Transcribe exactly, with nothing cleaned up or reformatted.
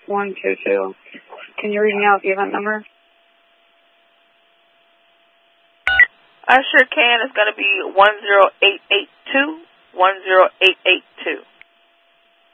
one two two. Can you read me out the event number? I sure can. It's going to be one zero eight eight two, one zero eight eight two.